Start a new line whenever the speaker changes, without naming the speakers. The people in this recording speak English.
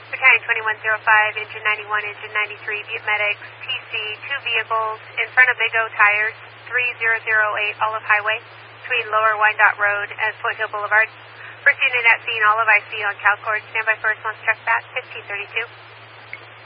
Battalion 2105, Engine 91, Engine 93, Butte Medics, TC, 2 vehicles in front of Big O Tires, 3008 Olive Highway, between Lower Wyandotte Road and Point Hill Boulevard. First unit at scene, Olive IC on CalCord. Stand by for response, check back, 1532.